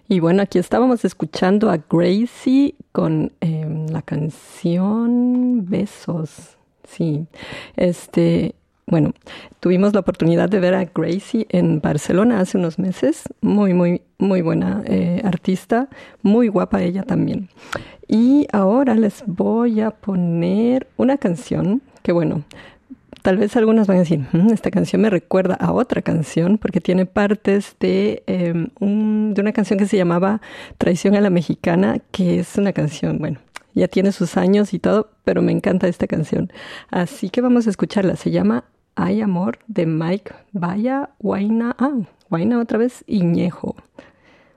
Y bueno, aquí estábamos escuchando a Gracie con la canción Besos. Sí, este, bueno, tuvimos la oportunidad de ver a Gracie en Barcelona hace unos meses. Muy, muy, muy buena artista, muy guapa ella también. Y ahora les voy a poner una canción que, bueno, tal vez algunas van a decir, esta canción me recuerda a otra canción porque tiene partes de una canción que se llamaba Traición a la Mexicana, que es una canción, bueno, ya tiene sus años y todo, pero me encanta esta canción. Así que vamos a escucharla. Se llama Hay Amor de Mike Vaya, Huayna otra vez, Iñejo.